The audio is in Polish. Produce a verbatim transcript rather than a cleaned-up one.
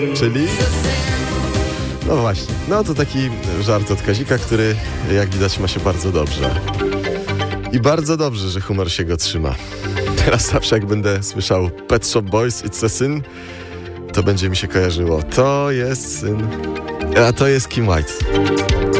Czyli... No właśnie, no to taki żart od Kazika, który jak widać ma się bardzo dobrze. I bardzo dobrze, że humor się go trzyma. Teraz zawsze jak będę słyszał Pet Shop Boys, It's a Sin, to będzie mi się kojarzyło. To jest syn, a to jest Kim White.